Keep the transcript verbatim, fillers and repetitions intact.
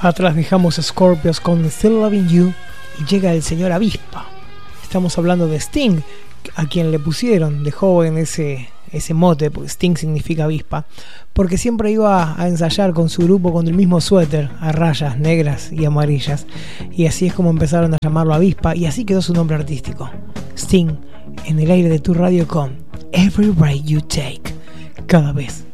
Atrás dejamos a Scorpions con Still Loving You y llega el señor Avispa. Estamos hablando de Sting, a quien le pusieron de joven ese, ese mote, porque Sting significa avispa, porque siempre iba a ensayar con su grupo con el mismo suéter a rayas negras y amarillas, y así es como empezaron a llamarlo Avispa, y así quedó su nombre artístico. Sting, en el aire de tu radio con Every Breath You Take, cada vez